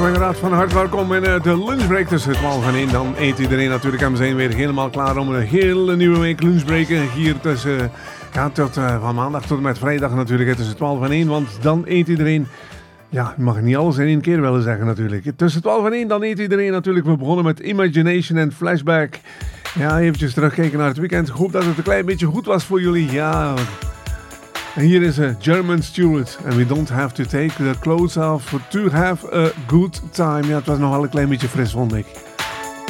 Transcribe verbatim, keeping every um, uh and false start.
inderdaad van harte welkom in uh, de lunchbreak tussen twaalf en één. Dan eet iedereen natuurlijk en we zijn weer helemaal klaar om een hele nieuwe week lunchbreken hier tussen, uh, ja, tot, uh, van maandag tot en met vrijdag natuurlijk tussen twaalf en één. Want dan eet iedereen, ja, je mag niet alles in één keer willen zeggen natuurlijk. Tussen twaalf en één dan eet iedereen natuurlijk. We begonnen met Imagination en Flashback. Ja, eventjes terugkijken naar het weekend. Ik hoop dat het een klein beetje goed was voor jullie. Ja. En hier is een German Stewart. And we don't have to take the clothes off to have a good time. Ja, het was nog wel een klein beetje fris, vond ik.